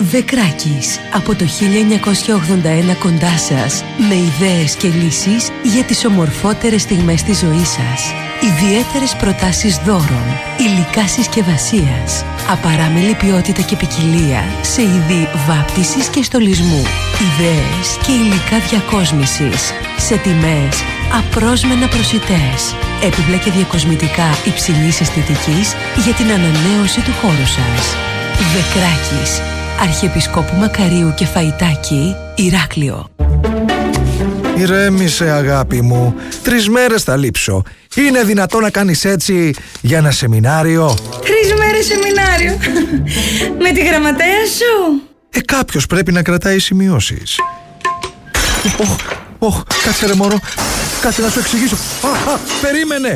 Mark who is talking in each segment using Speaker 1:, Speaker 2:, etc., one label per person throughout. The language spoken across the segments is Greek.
Speaker 1: Βεκράκης, από το 1981 κοντά σας, με ιδέες και λύσεις για τις ομορφότερες στιγμές της ζωής σας. Ιδιαίτερες προτάσεις δώρων, υλικά συσκευασίας, απαράμιλη ποιότητα και ποικιλία σε είδη βάπτισης και στολισμού, ιδέες και υλικά διακόσμησης, σε τιμές απρόσμενα προσιτές, έπιπλα και διακοσμητικά υψηλής αισθητικής για την ανανέωση του χώρου σας. Βεκράκης, Αρχιεπισκόπου Μακαρίου και Φαϊτάκη, Ηράκλειο.
Speaker 2: Ηρέμησε, αγάπη μου. 3 μέρες θα λείψω. Είναι δυνατό να κάνεις έτσι για ένα σεμινάριο?
Speaker 3: 3 μέρες σεμινάριο? Με τη γραμματέα σου?
Speaker 2: Κάποιος πρέπει να κρατάει σημειώσεις. Κάτσε ρε μωρό. Κάτσε να σου εξηγήσω. Περίμενε.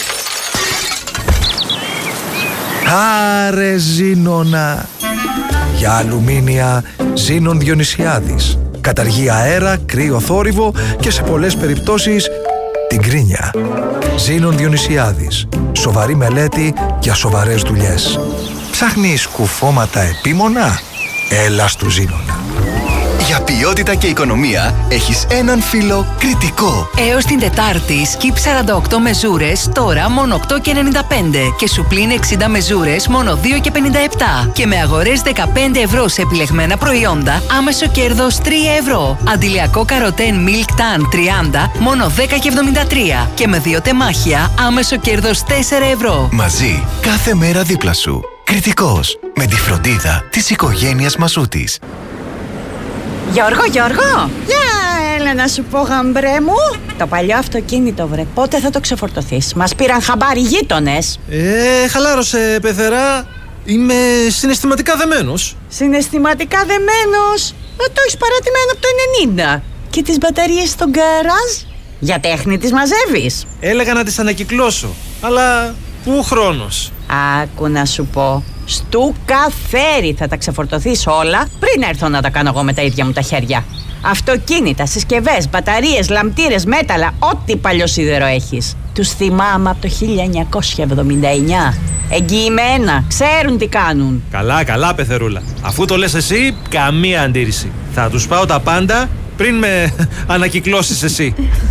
Speaker 2: Άρε Ζήνονα. Για αλουμίνια Ζήνων Διονυσιάδης. Καταργεί αέρα, κρύο, θόρυβο και σε πολλές περιπτώσεις την κρίνια. Ζήνων Διονυσιάδης. Σοβαρή μελέτη για σοβαρές δουλειές. Ψάχνεις κουφώματα επίμονα? Έλα στο Ζήνονα.
Speaker 4: Για ποιότητα και οικονομία έχεις έναν φίλο Κριτικό.
Speaker 5: Έως την Τετάρτη, σκιπ 48 μεζούρες, τώρα μόνο 8,95 και σου πλην 60 μεζούρες, μόνο 2,57. Και με αγορές 15 ευρώ σε επιλεγμένα προϊόντα, άμεσο κέρδος 3 ευρώ. Αντιλιακό καροτέν Milk Tan 30, μόνο 10,73. Και με 2 τεμάχια, άμεσο κέρδος 4 ευρώ.
Speaker 4: Μαζί, κάθε μέρα δίπλα σου. Κριτικός, με τη φροντίδα της οικογένειας Μασούτης.
Speaker 6: Γιώργο, έλα να σου πω, γαμπρέ μου. Το παλιό αυτοκίνητο, βρε, πότε θα το ξεφορτωθείς? Μας πήραν χαμπάρι γείτονες.
Speaker 7: Χαλάρωσε, πεθερά. Είμαι συναισθηματικά δεμένος.
Speaker 6: Συναισθηματικά δεμένος? Το έχεις παρατημένο από το 90. Και τις μπαταρίες στο γκαράζ? Για τέχνη τις μαζεύεις?
Speaker 7: Έλεγα να τις ανακυκλώσω, αλλά πού χρόνος?
Speaker 6: Άκου να σου πω, στου καφέρι θα τα ξεφορτωθείς όλα πριν έρθω να τα κάνω εγώ με τα ίδια μου τα χέρια. Αυτοκίνητα, συσκευές, μπαταρίες, λαμπτήρες, μέταλλα, ό,τι παλιό σίδερο έχεις. Τους θυμάμαι από το 1979. Εγγυημένα, ξέρουν τι κάνουν.
Speaker 7: Καλά, πεθερούλα. Αφού το λες εσύ, καμία αντίρρηση. Θα τους πάω τα πάντα πριν με ανακυκλώσεις εσύ.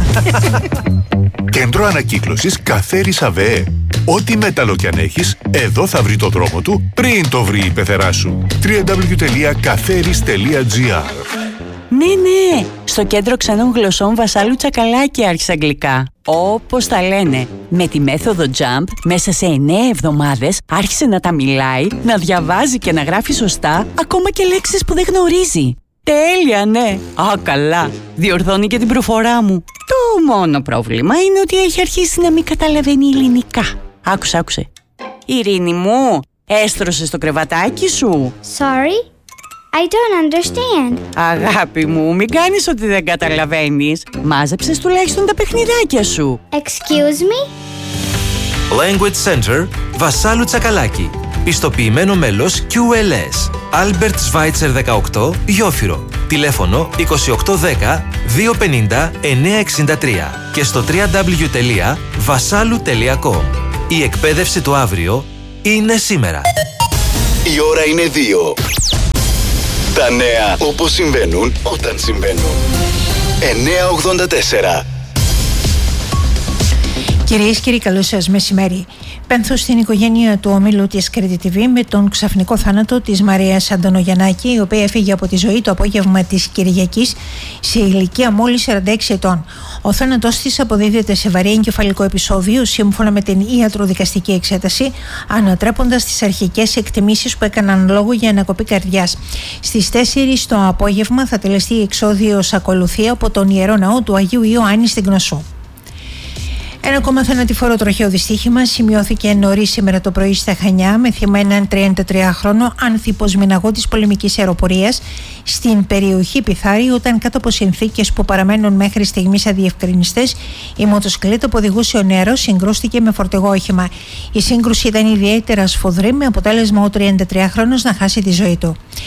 Speaker 8: Κέντρο Ανακύκλωσης Καφέρης ΑΒΕ. Ό,τι μέταλλο κι αν έχεις, εδώ θα βρει το δρόμο του πριν το βρει η πεθερά σου. www.kaferis.gr.
Speaker 6: Ναι, στο Κέντρο Ξενών Γλωσσών Βασάλου Τσακαλάκη άρχισε αγγλικά. Όπως τα λένε, με τη μέθοδο JUMP, μέσα σε 9 εβδομάδες άρχισε να τα μιλάει, να διαβάζει και να γράφει σωστά, ακόμα και λέξεις που δεν γνωρίζει. Τέλεια, ναι. Καλά. Διορθώνει και την προφορά μου. Το μόνο πρόβλημα είναι ότι έχει αρχίσει να μην καταλαβαίνει ελληνικά. Άκουσε. Ειρήνη μου, έστρωσες το κρεβατάκι σου?
Speaker 9: Sorry, I don't understand.
Speaker 6: Αγάπη μου, μην κάνεις ότι δεν καταλαβαίνεις. Μάζεψες τουλάχιστον τα παιχνιδάκια σου.
Speaker 9: Excuse me?
Speaker 10: Language Center Βασάλου Τσακαλάκη. Πιστοποιημένο μέλος QLS. Albert Schweitzer 18, Γιόφυρο. Τηλέφωνο 2810 250 963 και στο www.vasalu.com. Η εκπαίδευση του αύριο είναι σήμερα.
Speaker 4: Η ώρα είναι 2. Τα νέα όπως συμβαίνουν όταν συμβαίνουν. 984.
Speaker 11: Κυρίες και κύριοι, καλώς σας μεσημέρι. Πένθος στην οικογένεια του ομίλου της Κρήτη TV με τον ξαφνικό θάνατο της Μαρίας Αντωνογιαννάκη, η οποία έφυγε από τη ζωή το απόγευμα της Κυριακής σε ηλικία μόλις 46 ετών. Ο θάνατος της αποδίδεται σε βαρύ εγκεφαλικό επεισόδιο, σύμφωνα με την ιατροδικαστική εξέταση, ανατρέποντας τις αρχικές εκτιμήσεις που έκαναν λόγο για ανακοπή καρδιάς. Στις 4 το απόγευμα θα τελεστεί εξώδιος ακολουθία από τον Ιερό Ναό του Αγίου Ιωάννη στην Κνωσό. Ένα ακόμα θανατηφόρο τροχαίο δυστύχημα σημειώθηκε νωρίς σήμερα το πρωί στα Χανιά, με θύμα έναν 33χρονο άνθιπος μηναγώτης πολεμικής αεροπορίας στην περιοχή Πιθάρη, όταν κάτω από συνθήκες που παραμένουν μέχρι στιγμής αδιευκρινιστές, η μοτοσυκλέτα που οδηγούσε ο νεαρός συγκρούστηκε με φορτηγό όχημα. Η σύγκρουση ήταν ιδιαίτερα σφοδρή, με αποτέλεσμα ο 33χρονος να χάσει τη ζωή του.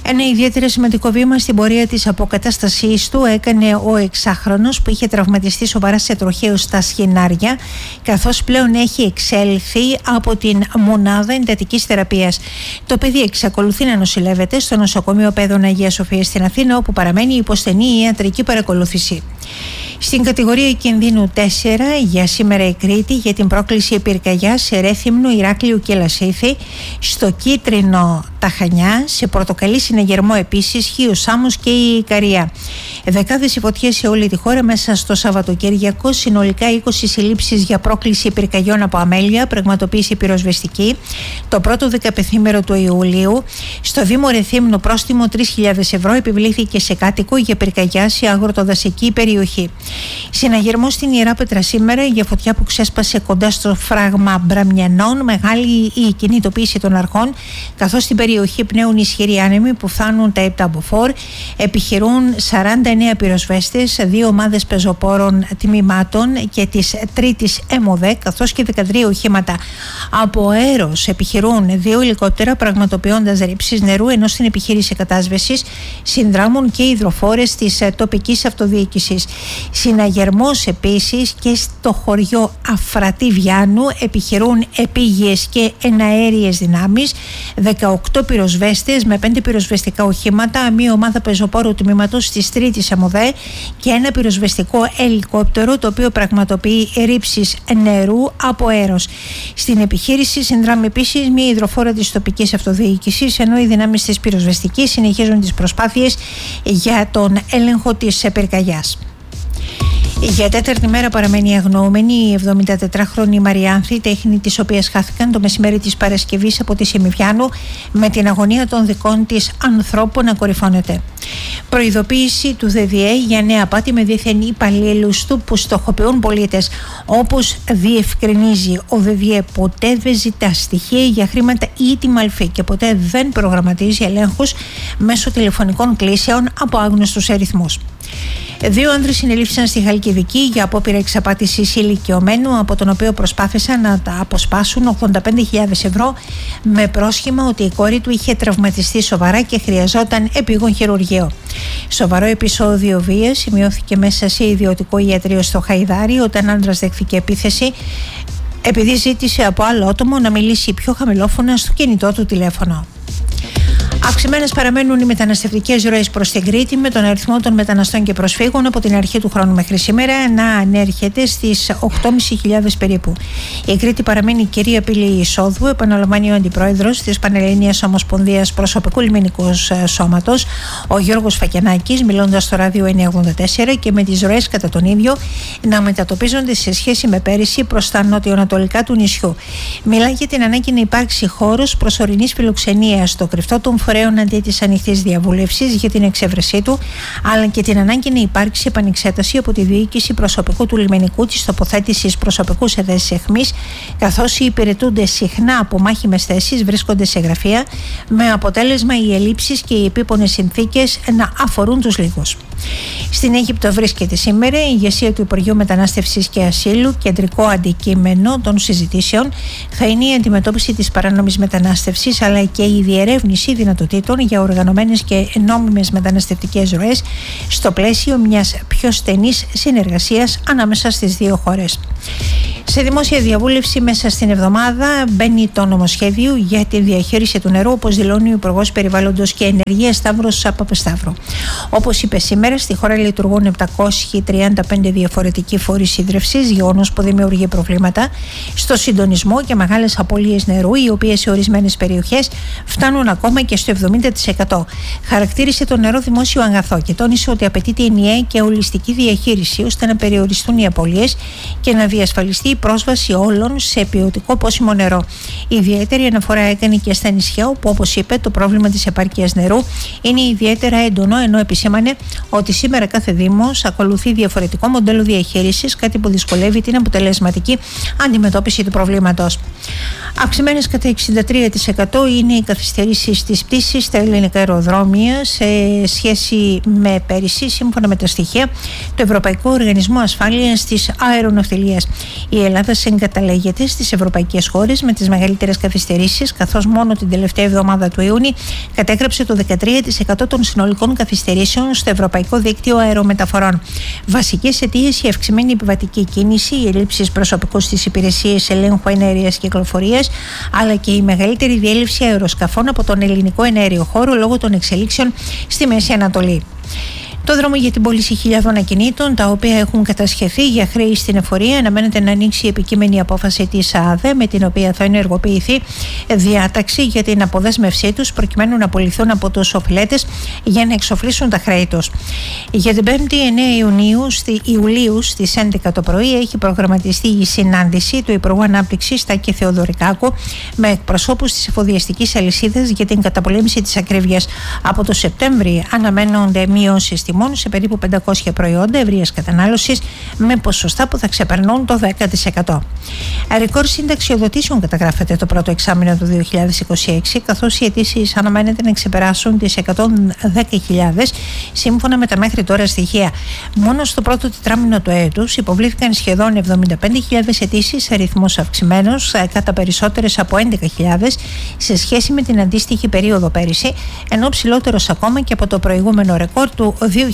Speaker 11: Ένα ιδιαίτερα σημαντικό βήμα στην πορεία της αποκατάστασής του έκανε ο 6χρονος που είχε τραυματιστεί σοβαρά σε τροχαίο στα Σχοινάρια, καθώς πλέον έχει εξέλθει από την μονάδα εντατικής θεραπείας. Το παιδί εξακολουθεί να νοσηλεύεται στο νοσοκομείο Παιδών Αγίας Σοφίας στην Αθήνα, όπου παραμένει υπό στενή ιατρική παρακολούθηση. Στην κατηγορία κινδύνου 4 για σήμερα η Κρήτη για την πρόκληση πυρκαγιάς σε Ρέθυμνο, Ηράκλειο και Λασίθι, στο κίτρινο τα Χανιά, σε πορτοκαλί συναγερμό επίσης Χίο Σάμος και η Ικαρία. Δεκάδες οι φωτιές σε όλη τη χώρα μέσα στο Σαββατοκύριακο, συνολικά 20 συλλήψεις για πρόκληση πυρκαγιών από αμέλεια, πραγματοποίηση πυροσβεστική το πρώτο δεκαπενθήμερο του Ιουλίου. Στο Δήμο Ρεθύμνου πρόστιμο 3.000 ευρώ επιβλήθηκε σε κάτοικο για πυρκαγιά σε αγροτοδασική περιοχή. Συναγερμό στην Ιεράπετρα σήμερα για φωτιά που ξέσπασε κοντά στο φράγμα Μπραμιανών. Μεγάλη η κινητοποίηση των αρχών, καθώς στην περιοχή πνέουν ισχυροί άνεμοι που φτάνουν τα 7 μποφόρ. Επιχειρούν 49 πυροσβέστες, 2 ομάδες πεζοπόρων τμήματων και της 3ης ΕΜΟΔΕ, καθώς και 13 οχήματα από αέρος επιχειρούν 2 ελικόπτερα, πραγματοποιώντας ρήψεις νερού, ενώ στην επιχείρηση κατάσβεσης συνδράμουν και υδροφόρες της τοπικής αυτοδιοίκησης. Συναγερμός επίσης και στο χωριό Αφρατή Βιάνου επιχειρούν επίγειες και εναέριες δυνάμεις, 18 πυροσβέστες με 5 πυροσβεστικά οχήματα, μία ομάδα πεζοπόρου τμήματος της 3ης ΕΜΟΔΕ και ένα πυροσβεστικό ελικόπτερο, το οποίο πραγματοποιεί ρήψεις νερού από αέρος. Στην επιχείρηση συνδράμει επίσης μία υδροφόρα της τοπικής αυτοδιοίκησης, ενώ οι δυνάμεις της πυροσβεστικής συνεχίζουν τις προσπάθειες για τον έλεγχο της πυρκαγιάς. Για τέταρτη μέρα παραμένει αγνοούμενη η 74χρονη Μαριάνθη, τέχνη της οποίας χάθηκαν το μεσημέρι της Παρασκευής από τη Σιμιβιάνου, με την αγωνία των δικών της ανθρώπων να κορυφώνεται. Προειδοποίηση του ΔΔΕ για νέα απάτη με δίθεν υπαλλήλους του που στοχοποιούν πολίτες. Όπως διευκρινίζει ο ΔΔΕ, ποτέ δεν ζητά στοιχεία για χρήματα ή τη μαλφή και ποτέ δεν προγραμματίζει ελέγχους μέσω τηλεφωνικών κλήσεων από άγνωστους αριθμούς. 2 άντρες συνελήφθησαν στη Χαλκιδική για απόπειρα εξαπάτησης ηλικιωμένου, από τον οποίο προσπάθησαν να τα αποσπάσουν 85.000 ευρώ με πρόσχημα ότι η κόρη του είχε τραυματιστεί σοβαρά και χρειαζόταν επίγον χειρουργείο. Σοβαρό επεισόδιο βίας σημειώθηκε μέσα σε ιδιωτικό ιατρείο στο Χαϊδάρι, όταν άντρας δέχθηκε επίθεση επειδή ζήτησε από άλλο άτομο να μιλήσει πιο χαμηλόφωνα στο κινητό του τηλέφωνο. Αυξημένες παραμένουν οι μεταναστευτικές ροές προς την Κρήτη, με τον αριθμό των μεταναστών και προσφύγων από την αρχή του χρόνου μέχρι σήμερα να ανέρχεται στις 8.500 περίπου. Η Κρήτη παραμένει κυρία πύλη εισόδου, επαναλαμβάνει ο Αντιπρόεδρος της Πανελληνίας Ομοσπονδίας Προσωπικού Λιμενικού Σώματος, ο Γιώργος Φακιανάκης, μιλώντας στο ράδιο 984, και με τις ροές κατά τον ίδιο να μετατοπίζονται σε σχέση με πέρυσι προς τα νοτιοανατολικά του νησιού. Μιλάει για την ανάγκη να υπάρξει χώρος προσωρινής φιλοξενίας στο κρυφτό των φορέων αντί της ανοιχτής διαβούλευσης για την εξέβρεσή του, αλλά και την ανάγκη να υπάρξει επανεξέταση από τη διοίκηση προσωπικού του λιμενικού της τοποθέτησης προσωπικού σε θέσεις αιχμής, καθώς οι υπηρετούνται συχνά από μάχημες θέσεις βρίσκονται σε γραφεία, με αποτέλεσμα οι ελλείψεις και οι επίπονες συνθήκες να αφορούν τους λίγους. Στην Αίγυπτο βρίσκεται σήμερα η ηγεσία του Υπουργείου Μετανάστευσης και Ασύλου. Κεντρικό αντικείμενο των συζητήσεων θα είναι η αντιμετώπιση της παράνομης μετανάστευσης, αλλά και η διερεύνηση δυνατοτήτων για οργανωμένες και νόμιμες μεταναστευτικές ροές στο πλαίσιο μιας πιο στενής συνεργασίας ανάμεσα στις δύο χώρες. Σε δημόσια διαβούλευση μέσα στην εβδομάδα μπαίνει το νομοσχέδιο για τη διαχείριση του νερού, όπως δηλώνει ο Υπουργός Περιβάλλοντος και Ενεργείας Σταύρος Παπασταύρου. Όπως είπε σήμερα, στη χώρα λειτουργούν 735 διαφορετικοί φορείς σύντρευσης, γεγονός που δημιουργεί προβλήματα στο συντονισμό και μεγάλες απώλειες νερού, οι οποίες σε ορισμένες περιοχές φτάνουν ακόμα και στο 70%. Χαρακτήρισε το νερό δημόσιο αγαθό και τόνισε ότι απαιτείται ενιαία και ολιστική διαχείριση ώστε να περιοριστούν οι απώλειες και να διασφαλιστεί η πρόσβαση όλων σε ποιοτικό πόσιμο νερό. Ιδιαίτερη αναφορά έκανε και στα νησιά, όπου, όπως είπε, το πρόβλημα της επάρκειας νερού είναι ιδιαίτερα έντονο, ενώ επισήμανε ότι σήμερα κάθε Δήμος ακολουθεί διαφορετικό μοντέλο διαχείρισης, κάτι που δυσκολεύει την αποτελεσματική αντιμετώπιση του προβλήματος. Αυξημένες κατά 63% είναι οι καθυστερήσεις της πτήσης στα ελληνικά αεροδρόμια σε σχέση με πέρυσι, σύμφωνα με τα στοιχεία του Ευρωπαϊκού Οργανισμού Ασφάλειας της Αεροναυτιλίας. Οι Ελλάδα συγκαταλέγεται στις ευρωπαϊκές χώρες με τις μεγαλύτερες καθυστερήσεις, καθώς μόνο την τελευταία εβδομάδα του Ιούνιου κατέγραψε το 13% των συνολικών καθυστερήσεων στο ευρωπαϊκό δίκτυο αερομεταφορών. Βασικές αιτίες: η αυξημένη επιβατική κίνηση, οι ελλείψεις προσωπικού στις υπηρεσίες ελέγχου εναέριας κυκλοφορίας, αλλά και η μεγαλύτερη διέλευση αεροσκαφών από τον ελληνικό εναέριο χώρο λόγω των εξελίξεων στη Μέση Ανατολή. Το δρόμο για την πώληση χιλιάδων ακινήτων, τα οποία έχουν κατασχεθεί για χρέη στην εφορία, αναμένεται να ανοίξει η επικείμενη απόφαση της ΑΔΕ, με την οποία θα ενεργοποιηθεί διάταξη για την αποδέσμευσή τους, προκειμένου να απολυθούν από τους οφειλέτες για να εξοφλήσουν τα χρέη τους. Για την 5η 9 Ιουλίου στις 11 το πρωί έχει προγραμματιστεί η συνάντηση του Υπουργού Ανάπτυξης Τάκη Θεοδωρικάκου με εκπροσώπους της εφοδιαστικής αλυσίδας για την καταπολέμηση της ακρίβειας. Από το Σεπτέμβρη αναμένονται μειώσεις τιμών σε περίπου 500 προϊόντα ευρείας κατανάλωσης, με ποσοστά που θα ξεπερνούν το 10%. Ρεκόρ συνταξιοδοτήσεων καταγράφεται το πρώτο εξάμηνο του 2026, καθώς οι αιτήσεις αναμένεται να ξεπεράσουν τις 110.000 σύμφωνα με τα μέχρι τώρα στοιχεία. Μόνο στο πρώτο τετράμηνο του έτους υποβλήθηκαν σχεδόν 75.000 αιτήσεις, αριθμός αυξημένος κατά περισσότερες από 11.000 σε σχέση με την αντίστοιχη περίοδο πέρυσι, ενώ ψηλότερος ακόμα και από το προηγούμενο ρεκόρ του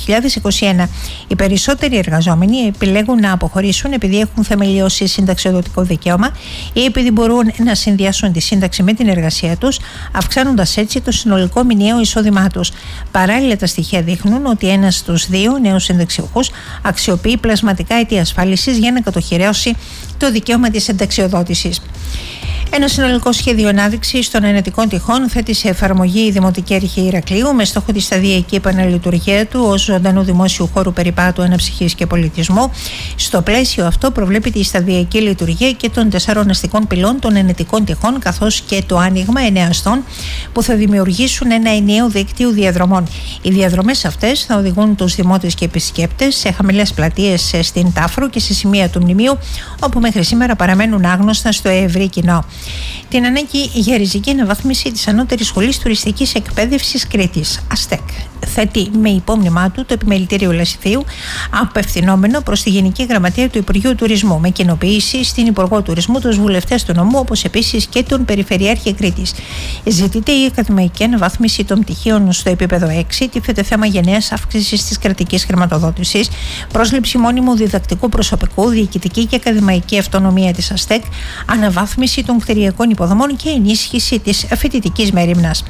Speaker 11: 2021. Οι περισσότεροι εργαζόμενοι επιλέγουν να αποχωρήσουν επειδή έχουν θεμελιώσει συνταξιοδοτικό δικαίωμα ή επειδή μπορούν να συνδυάσουν τη σύνταξη με την εργασία τους, αυξάνοντας έτσι το συνολικό μηνιαίο εισόδημά τους. Παράλληλα, τα στοιχεία δείχνουν ότι ένας στους δύο νέους συνταξιούχους αξιοποιεί πλασματικά αιτία ασφάλισης για να κατοχυρώσει το δικαίωμα της συνταξιοδότησης. Ένα συνολικό σχέδιο ανάδειξης των ενετικών τυχών θέτει σε εφαρμογή η Δημοτική Αρχή Ηρακλείου με στόχο τη σταδιακή επαναλειτουργία του ως ζωντανού δημόσιου χώρου περιπάτου, αναψυχής και πολιτισμού. Στο πλαίσιο αυτό προβλέπεται η σταδιακή λειτουργία και των 4 αστικών πυλών των ενετικών τυχών, καθώς και το άνοιγμα 9 αστών που θα δημιουργήσουν ένα ενιαίο δίκτυο διαδρομών. Οι διαδρομές αυτές θα οδηγούν τους δημότες και επισκέπτες σε χαμηλές πλατείες στην Τάφρο και σε σημεία του μνημείου, όπου μέχρι σήμερα παραμένουν άγνωστα στο ευρύ κοινό. Την ανάγκη για ριζική αναβάθμιση της Ανώτερης Σχολής Τουριστικής Εκπαίδευσης Κρήτης, ΑΣΤΕΚ, θέτει με υπόμνημά του το Επιμελητήριο Λασιθίου, απευθυνόμενο προς τη Γενική Γραμματεία του Υπουργείου Τουρισμού, με κοινοποίηση στην Υπουργό Τουρισμού, τους βουλευτές του νομού, όπως επίσης και τον Περιφερειάρχη Κρήτης. Ζητείται η ακαδημαϊκή αναβάθμιση των πτυχίων στο επίπεδο 6, τίθεται θέμα γενναίας αύξησης της κρατικής χρηματοδότησης, πρόσληψη μόνιμου διδακτικού προσωπικού, διοικητική και ακαδημαϊκή αυτονομία της ΑΣΤΕΚ, αναβάθμιση των κτηριακών υποδομών και ενίσχυση της φοιτητικής μέριμνας.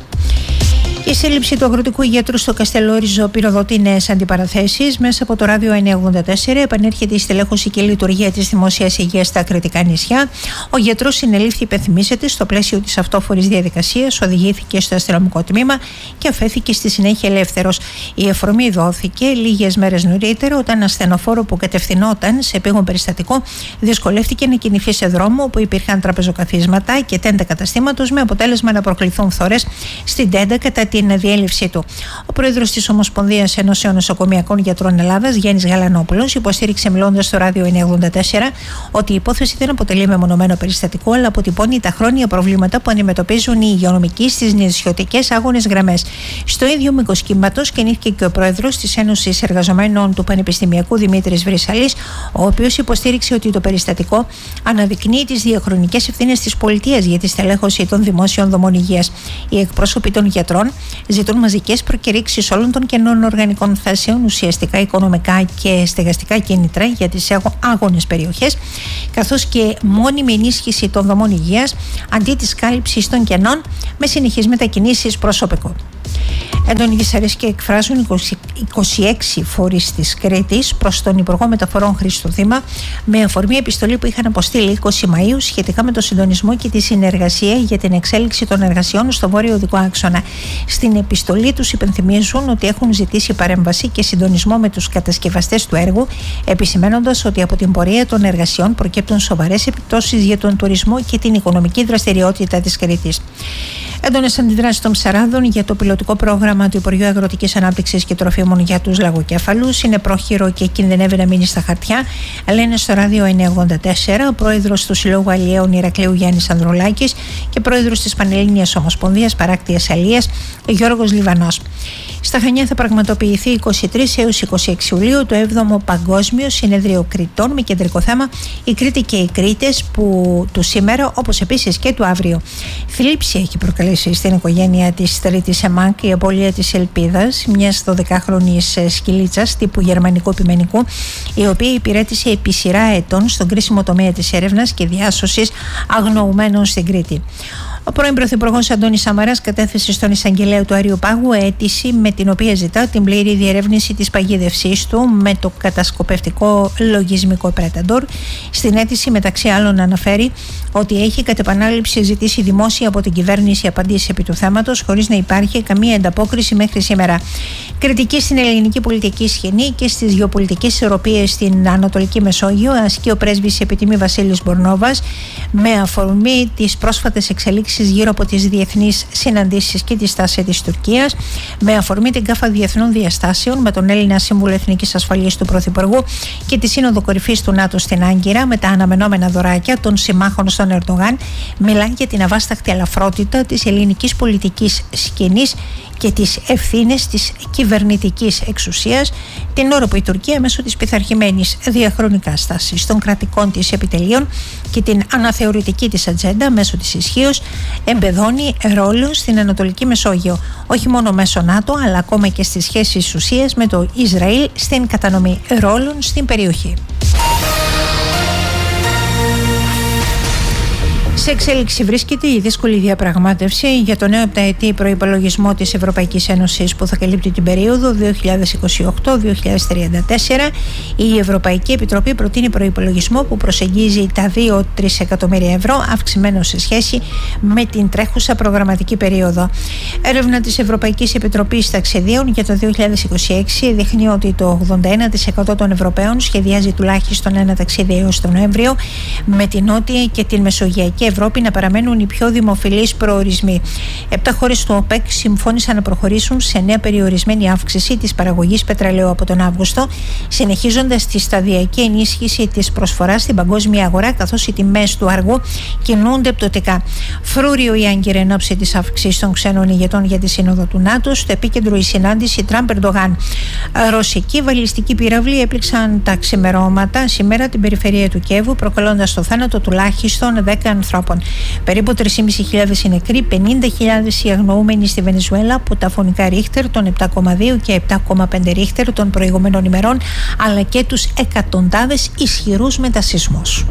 Speaker 11: Η σύλληψη του αγροτικού γιατρού στο Καστελόριζο πυροδοτεί νέες αντιπαραθέσεις. Μέσα από το ράδιο 984 επανέρχεται η στελέχωση και η λειτουργία της δημόσιας υγείας στα Κρητικά νησιά. Ο γιατρός συνελήφθη, υπενθυμίζεται, στο πλαίσιο της αυτόφορης διαδικασίας, οδηγήθηκε στο αστυνομικό τμήμα και αφέθηκε στη συνέχεια ελεύθερος. Η αφορμή δόθηκε λίγες μέρες νωρίτερα, όταν ασθενοφόρο που κατευθυνόταν σε επίγον περιστατικό δυσκολεύτηκε να κινηθεί σε δρόμο όπου υπήρχαν τραπεζοκαθίσματα και τέντα καταστήματος, με αποτέλεσμα να προκληθούν φθορές στην τέντα κατά την διέλευσή του. Ο πρόεδρος της Ομοσπονδίας Ενώσεων Νοσοκομειακών Γιατρών Ελλάδας, Γιάννης Γαλανόπουλος, υποστήριξε μιλώντας στο ράδιο 984 ότι η υπόθεση δεν αποτελεί μεμονωμένο περιστατικό, αλλά αποτυπώνει τα χρόνια προβλήματα που αντιμετωπίζουν οι υγειονομικοί στις νησιωτικές άγονες γραμμές. Στο ίδιο μήκος κύματος κινήθηκε και ο πρόεδρος της Ένωσης Εργαζομένων του Πανεπιστημιακού, Δημήτρης Βρυσαλής, ο οποίος υποστήριξε ότι το περιστατικό αναδεικνύει τις διαχρονικές ευθύνες της πολιτείας για τη στελέχωση των δημόσιων δομών υγείας. Οι εκπρόσωποι των γιατρών ζητούν μαζικές προκηρύξεις όλων των κενών οργανικών θέσεων, ουσιαστικά οικονομικά και στεγαστικά κίνητρα για τις άγονες περιοχές, καθώς και μόνιμη ενίσχυση των δομών υγείας αντί της κάλυψης των κενών με συνεχείς μετακινήσεις προσωπικού. Έντονη δυσαρέσκεια εκφράζουν 26 φορείς της Κρήτης προς τον Υπουργό Μεταφορών Χρήστο Δήμα, με αφορμή επιστολή που είχαν αποστείλει 20 Μαΐου σχετικά με το συντονισμό και τη συνεργασία για την εξέλιξη των εργασιών στο βόρειο οδικό άξονα. Στην επιστολή τους υπενθυμίζουν ότι έχουν ζητήσει παρέμβαση και συντονισμό με τους κατασκευαστές του έργου, επισημαίνοντας ότι από την πορεία των εργασιών προκύπτουν σοβαρές επιπτώσεις για τον τουρισμό και την οικονομική δραστηριότητα της Κρήτης. Έντονες αντιδράσεις των ψαράδων για το πιλωτικό πρόγραμμα του Υπουργείου Αγροτικής Ανάπτυξης και Τροφίμων για τους λαγοκέφαλους είναι πρόχειρο και κινδυνεύει να μείνει στα χαρτιά, λένε στο ράδιο 984 ο πρόεδρος του Συλλόγου Αλλιέων Ηρακλείου Γιάννης Ανδρουλάκης και πρόεδρος της Πανελλήνιας Ομοσπονδίας Παράκτειας Αλίας Γιώργος Λιβανός. Στα Χανιά θα πραγματοποιηθεί 23 έως 26 Ιουλίου το 7ο Παγκόσμιο Συνέδριο Κρητών με κεντρικό θέμα η Κρήτη και οι Κρήτες του σήμερα, όπως επίσης και του αύριο. Θλίψη έχει προκαλέσει στην οικογένεια της τρίτης ΕΜΑΚ η απώλεια της Ελπίδας, μιας 12χρονης σκυλίτσας τύπου γερμανικού επιμενικού, η οποία υπηρέτησε επί σειρά ετών στον κρίσιμο τομέα της έρευνας και διάσωσης αγνοουμένων στην Κρήτη. Ο πρώην Πρωθυπουργός Αντώνης Σαμαράς κατέθεσε στον εισαγγελέα του Αριού Πάγου αίτηση με την οποία ζητά την πλήρη διερεύνηση της παγίδευσής του με το κατασκοπευτικό λογισμικό Predator. Στην αίτηση, μεταξύ άλλων, αναφέρει ότι έχει κατ' επανάληψη ζητήσει δημόσια από την κυβέρνηση απαντήσεις επί του θέματος, χωρίς να υπάρχει καμία ανταπόκριση μέχρι σήμερα. Κριτική στην ελληνική πολιτική σκηνή και στις γεωπολιτικές ισορροπίες στην Ανατολική Μεσόγειο ασκεί ο πρέσβης επιτιμή Βασίλης Μπορνόβας με αφορμή τις πρόσφατες εξελίξεις γύρω από τις διεθνείς συναντήσεις και τη στάση της Τουρκίας, με αφορμή την ΚΑΦΑ Διεθνών Διαστάσεων με τον Έλληνα Σύμβουλο Εθνικής Ασφαλείας του Πρωθυπουργού και τη Σύνοδο Κορυφής του ΝΑΤΟ στην Άγκυρα με τα αναμενόμενα δωράκια των συμμάχων στον Ερντογάν, μιλάει για την αβάσταχτη αλαφρότητα της ελληνικής πολιτικής σκηνής και τις ευθύνες της κυβερνητικής εξουσίας, την ώρα που η Τουρκία μέσω της πειθαρχημένης διαχρονικά στάσης των κρατικών της επιτελείων και την αναθεωρητική της ατζέντα μέσω της ισχύως εμπεδώνει ρόλο στην Ανατολική Μεσόγειο, όχι μόνο μέσω ΝΑΤΟ αλλά ακόμα και στις σχέσεις ουσίας με το Ισραήλ στην κατανομή ρόλων στην περιοχή. Σε εξέλιξη βρίσκεται η δύσκολη διαπραγμάτευση για το νέο επταετή προϋπολογισμό της Ευρωπαϊκής Ένωσης που θα καλύπτει την περίοδο 2028-2034. Η Ευρωπαϊκή Επιτροπή προτείνει προϋπολογισμό που προσεγγίζει τα 2-3 εκατομμύρια ευρώ, αυξημένο σε σχέση με την τρέχουσα προγραμματική περίοδο. Έρευνα της Ευρωπαϊκής Επιτροπής Ταξιδίων για το 2026 δείχνει ότι το 81% των Ευρωπαίων σχεδιάζει τουλάχιστον ένα ταξίδι έως τον Νοέμβριο, με την Νότια και την Μεσογειακή Ευρώπη να παραμένουν οι πιο δημοφιλείς προορισμοί. 7 χώρες του ΟΠΕΚ συμφώνησαν να προχωρήσουν σε νέα περιορισμένη αύξηση της παραγωγής πετρελαίου από τον Αύγουστο, συνεχίζοντας τη σταδιακή ενίσχυση της προσφοράς στην παγκόσμια αγορά, καθώς οι τιμές του αργού κινούνται πτωτικά. Φρούριο η Άγκυρα εν ώψη της αύξησης των ξένων ηγετών για τη Σύνοδο του ΝΑΤΟ, στο επίκεντρο η συνάντηση Τραμπ-Ερντογάν. Ρωσικοί βαλιστικοί πύραυλοι έπληξαν τα ξημερώματα σήμερα την περιφερεια του Κιέβου, προκαλώντας το θάνατο τουλάχιστον 10 ανθρώπων. Περίπου 3.500 οι νεκροί, 50.000 οι αγνοούμενοι στη Βενεζουέλα από τα φωνικά Ρίχτερ των 7,2 και 7,5 Ρίχτερ των προηγούμενων ημερών, αλλά και τους εκατοντάδες ισχυρούς μετασυσμούς.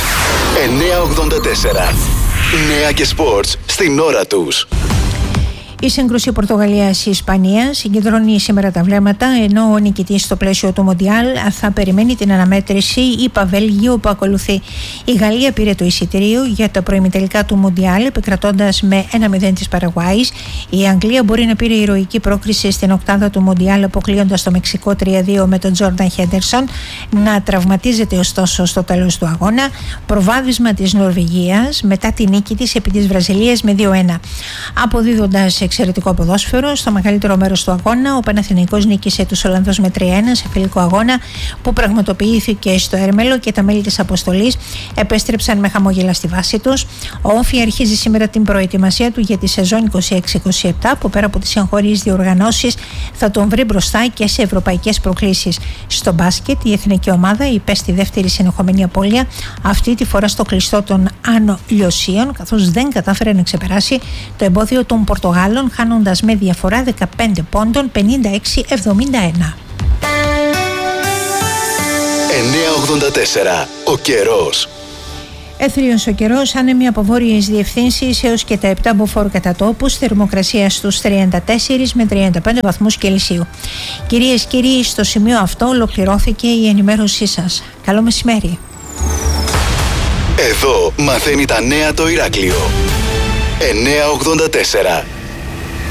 Speaker 4: 984. Νέα και σπορτς στην ώρα τους.
Speaker 11: Η σύγκρουση Πορτογαλίας-Ισπανία συγκεντρώνει σήμερα τα βλέμματα, ενώ ο νικητής στο πλαίσιο του Μοντιάλ θα περιμένει την αναμέτρηση ΙΠΑ-Βέλγιο που ακολουθεί. Η Γαλλία πήρε το εισιτήριο για τα προημιτελικά του Μοντιάλ, επικρατώντας με 1-0 της Παραγουάης. Η Αγγλία μπορεί να πήρε ηρωική πρόκριση στην οκτάδα του Μοντιάλ, αποκλείοντας το Μεξικό 3-2 με τον Τζόρνταν Χέντερσον να τραυματίζεται ωστόσο στο τέλος του αγώνα. Προβάδισμα της Νορβηγίας μετά τη νίκη της επί της Βραζιλίας με 2-1. Αποδίδοντας εξαιρετικό ποδόσφαιρο στο μεγαλύτερο μέρος του αγώνα, ο Παναθηναϊκός νίκησε τους Ολλανδούς με 3-1 σε φιλικό αγώνα που πραγματοποιήθηκε στο Έρμελο και τα μέλη της αποστολής επέστρεψαν με χαμόγελα στη βάση τους. Ο Όφι αρχίζει σήμερα την προετοιμασία του για τη σεζόν 26-27, που πέρα από τις εγχώριες διοργανώσεις θα τον βρει μπροστά και σε ευρωπαϊκές προκλήσεις. Στο μπάσκετ, η εθνική ομάδα υπέστη δεύτερη συνεχόμενη απώλεια, αυτή τη φορά στο κλειστό των Άνω Λιωσίων, καθώς δεν κατάφερε να ξεπεράσει το εμπόδιο των Πορτογάλων, χάνοντας με διαφορά 15 πόντων 56-71.
Speaker 4: 984. Ο καιρός.
Speaker 11: Έθριος ο καιρός, άνεμοι από βόρειες διευθύνσεις έως και τα 7 μποφόρ κατά τόπους, θερμοκρασία στους 34 με 35 βαθμούς Κελσίου. Κυρίες και κύριοι, στο σημείο αυτό ολοκληρώθηκε η ενημέρωσή σας. Καλό μεσημέρι.
Speaker 4: Εδώ μαθαίνει τα νέα το Ηράκλειο. 984.